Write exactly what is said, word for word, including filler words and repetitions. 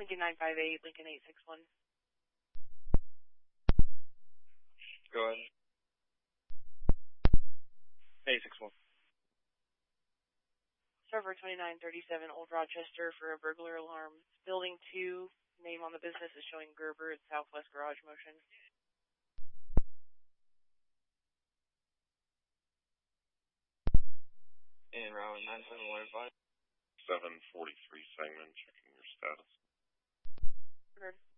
Lincoln nine five eight, Lincoln eight six one. Go ahead. eight six one. Server twenty-nine thirty-seven, Old Rochester for a burglar alarm. Building two, name on the business is showing Gerber at Southwest Garage Motion. And route nine seven one five. seven forty-three segment, checking your status. Heard.